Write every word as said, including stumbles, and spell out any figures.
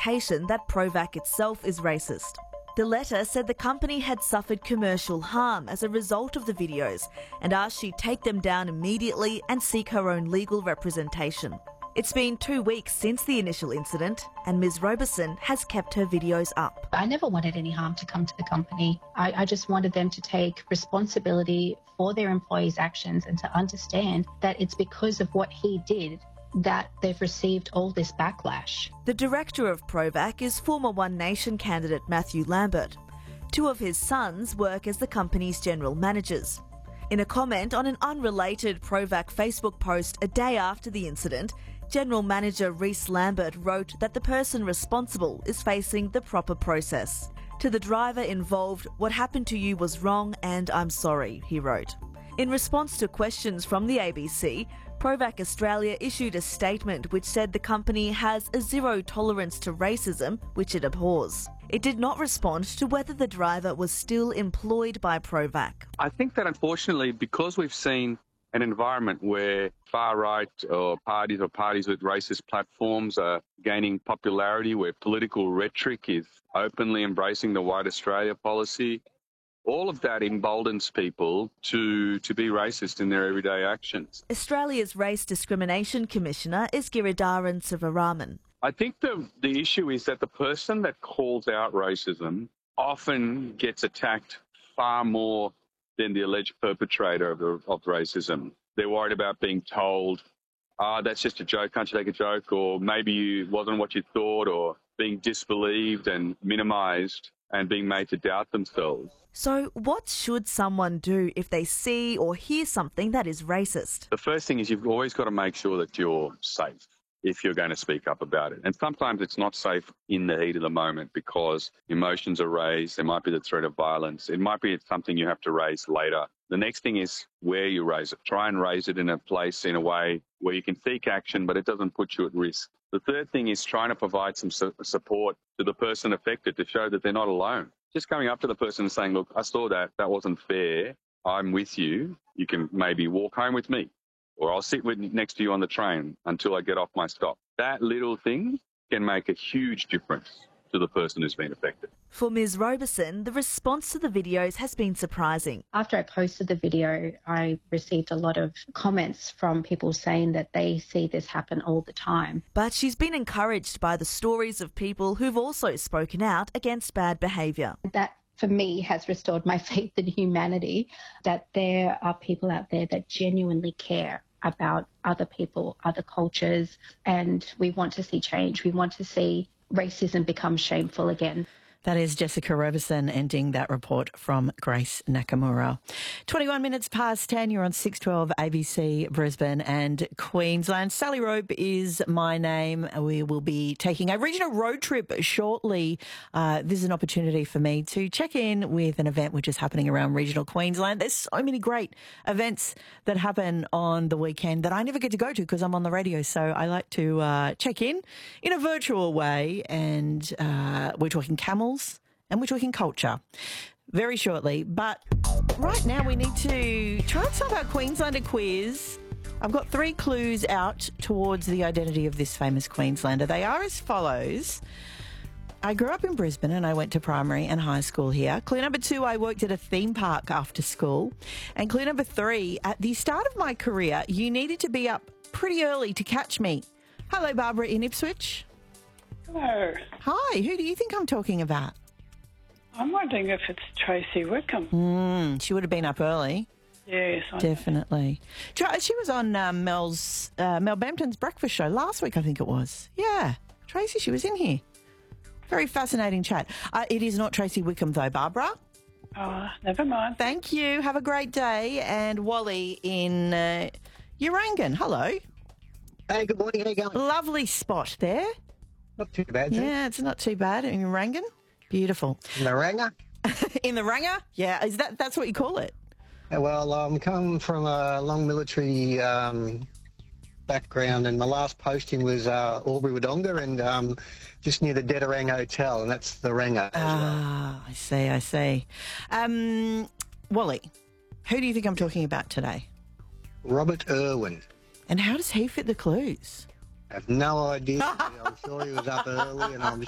representation that Provac itself is racist. The letter said the company had suffered commercial harm as a result of the videos and asked she take them down immediately and seek her own legal representation. It's been two weeks since the initial incident and Miz Roberson has kept her videos up. I never wanted any harm to come to the company. I, I just wanted them to take responsibility for their employees' actions and to understand that it's because of what he did that they've received all this backlash. The director of Provac is former One Nation candidate Matthew Lambert. Two of his sons work as the company's general managers. In a comment on an unrelated Provac Facebook post a day after the incident, General Manager Reese Lambert wrote that the person responsible is facing the proper process. To the driver involved, "What happened to you was wrong and I'm sorry," he wrote. In response to questions from the A B C, Provac Australia issued a statement which said the company has a zero tolerance to racism, which it abhors. It did not respond to whether the driver was still employed by Provac. I think that unfortunately, because we've seen an environment where far-right or parties or parties with racist platforms are gaining popularity, where political rhetoric is openly embracing the White Australia policy, all of that emboldens people to, to be racist in their everyday actions. Australia's Race Discrimination Commissioner is Giridharan Sivaraman. I think the, the issue is that the person that calls out racism often gets attacked far more than the alleged perpetrator of, the, of racism. They're worried about being told, ah, oh, that's just a joke, can't you take a joke? Or maybe it wasn't what you thought, or being disbelieved and minimised and being made to doubt themselves. So what should someone do if they see or hear something that is racist? The first thing is you've always got to make sure that you're safe if you're going to speak up about it. And sometimes it's not safe in the heat of the moment because emotions are raised. There might be the threat of violence. It might be something you have to raise later. The next thing is where you raise it. Try and raise it in a place, in a way where you can seek action, but it doesn't put you at risk. The third thing is trying to provide some su- support to the person affected to show that they're not alone. Just going up to the person and saying, look, I saw that, that wasn't fair. I'm with you. You can maybe walk home with me, or I'll sit with, next to you on the train until I get off my stop. That little thing can make a huge difference to the person who's been affected. For Miz Roberson, the response to the videos has been surprising. After I posted the video, I received a lot of comments from people saying that they see this happen all the time. But she's been encouraged by the stories of people who've also spoken out against bad behaviour. That, for me, has restored my faith in humanity, that there are people out there that genuinely care about other people, other cultures, and we want to see change. We want to see racism become shameful again. That is Jessica Roberson ending that report from Grace Nakamura. twenty-one minutes past ten, you're on six twelve A B C Brisbane and Queensland. Sally Rope is my name. We will be taking a regional road trip shortly. Uh, this is an opportunity for me to check in with an event which is happening around regional Queensland. There's so many great events that happen on the weekend that I never get to go to because I'm on the radio. So I like to uh, check in in a virtual way, and uh, we're talking camels. And we're talking culture very shortly. But right now we need to try and solve our Queenslander quiz. I've got three clues out towards the identity of this famous Queenslander. They are as follows. I grew up in Brisbane and I went to primary and high school here. Clue number two, I worked at a theme park after school. And clue number three, at the start of my career, you needed to be up pretty early to catch me. Hello, Barbara in Ipswich. Hello. Hi, who do you think I'm talking about? I'm wondering if it's Tracy Wickham. Mm, she would have been up early. Yes. I Definitely. Tra- She was on um, Mel's, uh, Mel Bampton's breakfast show last week, I think it was. Yeah, Tracy, she was in here. Very fascinating chat. Uh, it is not Tracy Wickham though, Barbara. Oh, never mind. Thank you. Have a great day. And Wally in uh, Urangan. Hello. Hey, good morning. How you going? Lovely spot there. Not too bad, sir. Yeah, it's not too bad in Urangan. Beautiful. In the Ranger? In the Ranger? Yeah, is that that's what you call it? Yeah, well, I'm coming from a long military um, background, and my last posting was uh, Albury Wodonga, and um, just near the Dedarang Hotel, and that's the Ranger. Ah, well. I see, I see. Um, Wally, who do you think I'm talking about today? Robert Irwin. And how does he fit the clues? I have no idea. I'm sure he was up early, and I'm